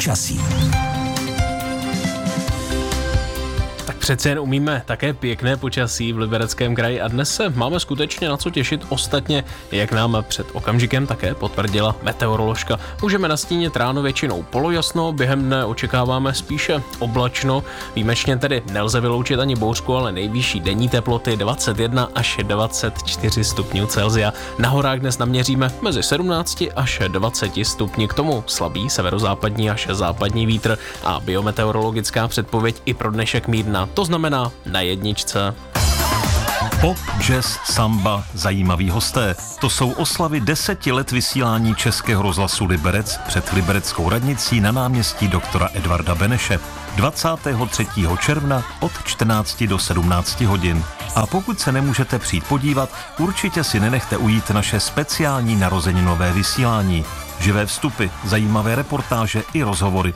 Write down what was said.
počasí. Přece jen umíme také pěkné počasí v Libereckém kraji a dnes se máme skutečně na co těšit. Ostatně, jak nám před okamžikem také potvrdila meteoroložka, můžeme nastínit ráno většinou polojasno, během dne očekáváme spíše oblačno, výjimečně tedy nelze vyloučit ani bouřku, ale nejvyšší denní teploty 21 až 24 stupňů Celsia. Na horách dnes naměříme mezi 17 až 20 stupni, k tomu slabý severozápadní až západní vítr a biometeorologická předpověď i pro dnešek mírná. To znamená na jedničce. Pop, jazz, samba, zajímaví hosté. To jsou oslavy 10 let vysílání Českého rozhlasu Liberec před libereckou radnicí na náměstí doktora Edvarda Beneše 23. června od 14 do 17 hodin. A pokud se nemůžete přijít podívat, určitě si nenechte ujít naše speciální narozeninové vysílání. Živé vstupy, zajímavé reportáže i rozhovory